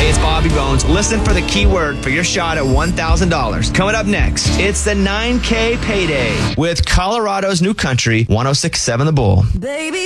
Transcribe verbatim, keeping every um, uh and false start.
Hey, it's Bobby Bones. Listen for the keyword for your shot at one thousand dollars. Coming up next, it's the nine K payday with Colorado's New Country, one oh six point seven The Bull. Baby.